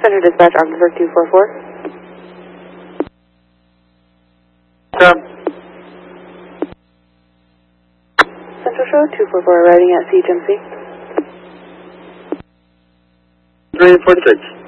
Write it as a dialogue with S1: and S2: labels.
S1: Center Dispatch, October 244. Central Show 244, arriving at CHMC.
S2: 346.